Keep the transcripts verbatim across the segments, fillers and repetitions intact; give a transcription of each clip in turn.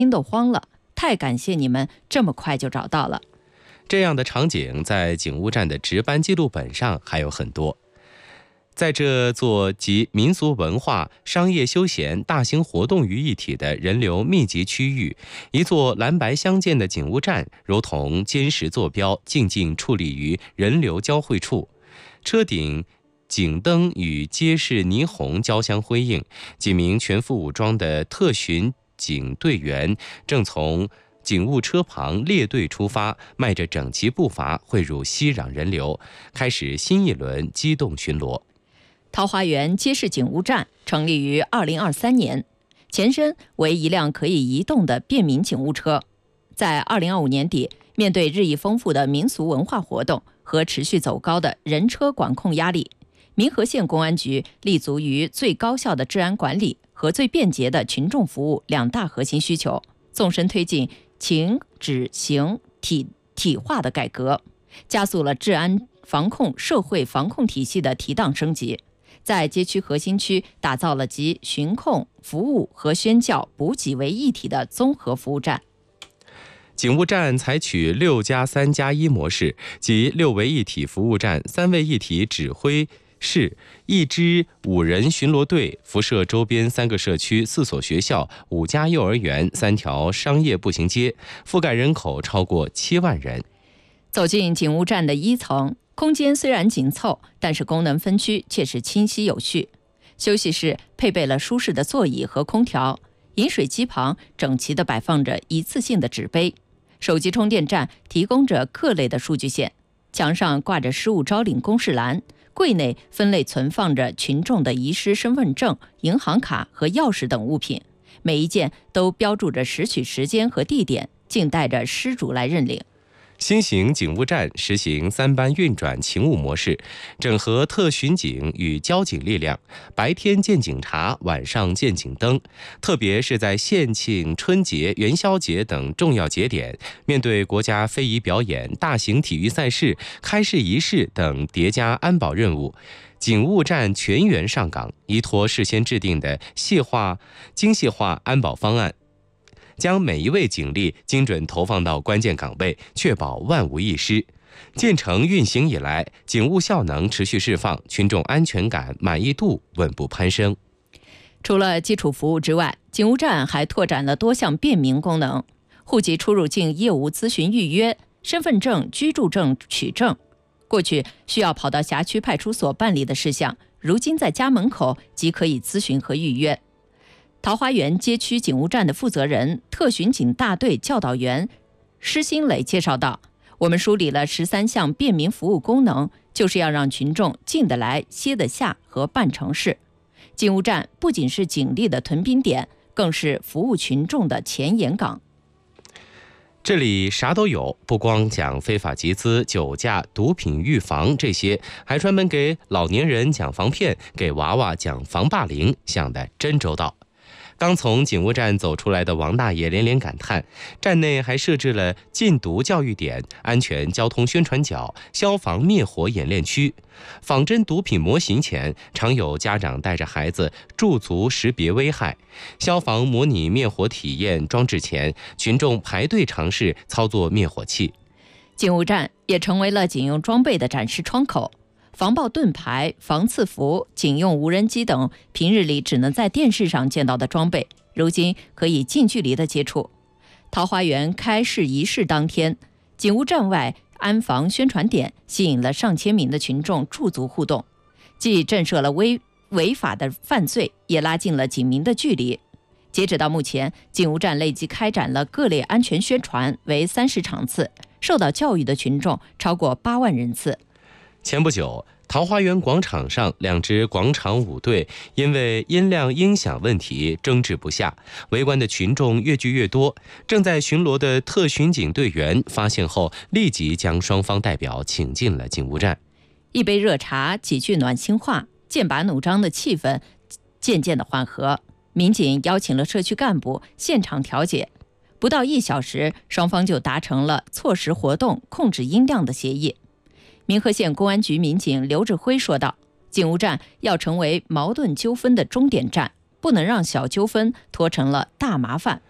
心都慌了，太感谢你们这么快就找到了。 这样的场景在警务站的值班记录本上还有很多。在这座集民俗文化、商业休闲、大型活动于一体的人流密集区域，一座蓝白相间的警务站如同坚实坐标，静静矗立于人流交汇处。车顶警灯与街市霓虹交相辉映，几名全副武装的特巡警队员正从警务车旁列队出发，迈着整齐步伐汇入熙攘人流，开始新一轮机动巡逻。 桃花源街市警务站成立于二零二三年，前身为一辆可以移动的便民警务车。在二零二五年底，面对日益丰富的民俗文化活动和持续走高的人车管控压力，民和县公安局立足于最高效的治安管理和最便捷的群众服务两大核心需求，纵深推进情、指、刑体体化的改革，加速了治安防控社会防控体系的提档升级，在街区核心区打造了集巡控、服务和宣教、补给为一体的综合服务站。 警务站采取六加三加一模式，即六为一体服务站、三位一体指挥室，一支五人巡逻队辐射周边三个社区、四所学校、五家幼儿园、三条商业步行街，覆盖人口超过七万人。 走进警务站的一层，空间虽然紧凑，但是功能分区却是清晰有序。休息室配备了舒适的座椅和空调，饮水机旁整齐地摆放着一次性的纸杯，手机充电站提供着各类的数据线，墙上挂着失物招领公示栏，柜内分类存放着群众的遗失身份证、银行卡和钥匙等物品，每一件都标注着拾取时间和地点，静待着失主来认领。 新型警务站实行三班运转勤务模式，整合特巡警与交警力量，白天见警察，晚上见警灯。特别是在县庆、春节、元宵节等重要节点，面对国家非遗表演、大型体育赛事、开市仪式等叠加安保任务，警务站全员上岗，依托事先制定的细化、精细化安保方案，将每一位警力精准投放到关键岗位，确保万无一失。建成运行以来，警务效能持续释放，群众安全感、满意度稳步攀升。 除了基础服务之外，警务站还拓展了多项便民功能，户籍出入境业务咨询预约、身份证、居住证取证。过去需要跑到辖区派出所办理的事项，如今在家门口即可以咨询和预约。桃花源街区警务站的负责人、特巡警大队教导员施新磊介绍道，我们梳理了十三项便民服务功能，就是要让群众进得来、歇得下和办成事。警务站不仅是警力的屯兵点，更是服务群众的前沿岗。 这里啥都有，不光讲非法集资、酒驾、毒品预防这些，还专门给老年人讲防骗，给娃娃讲防霸凌，想得真周到。刚从警务站走出来的王大爷连连感叹，站内还设置了禁毒教育点、安全交通宣传角、消防灭火演练区。仿真毒品模型前，常有家长带着孩子驻足识别危害；消防模拟灭火体验装置前，群众排队尝试操作灭火器。 警务站也成为了警用装备的展示窗口。防爆盾牌、防刺服、警用无人机等平日里只能在电视上见到的装备，如今可以近距离的接触。桃花源开市仪式当天，警务站外安防宣传点吸引了上千名的群众驻足互动，既震慑了违违法的犯罪，也拉近了警民的距离。截止到目前，警务站累计开展了各类安全宣传为三十场次，受到教育的群众超过八万人次。 前不久，桃花源广场上两支广场舞队因为音量音响问题争执不下，围观的群众越聚越多。正在巡逻的特巡警队员发现后，立即将双方代表请进了警务站。 一杯热茶，几句暖心话，剑拔弩张的气氛渐渐的缓和。民警邀请了社区干部现场调解，不到一小时，双方就达成了错时活动、控制音量的协议。民和县公安局民警刘志辉说道，警务站要成为矛盾纠纷的终点站，不能让小纠纷拖成了大麻烦。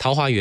桃花源